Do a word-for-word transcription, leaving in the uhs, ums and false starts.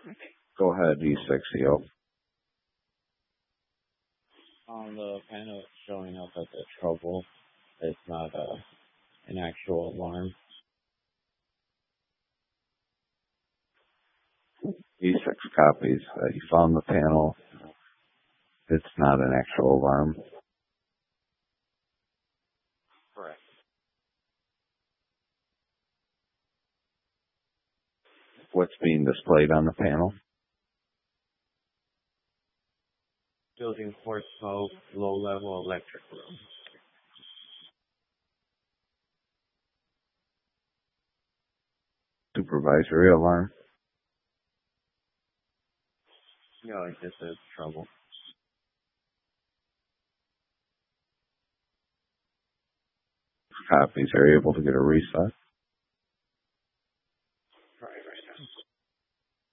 Go ahead, E six E O. On the panel, it's showing up as a trouble. It's not a, an actual alarm. E six copies. Uh, you found the panel. It's not an actual alarm. Correct. What's being displayed on the panel? Building port smoke, low-level electric room. Supervisory alarm? No, it just says trouble. Copies. Are you able to get a reset?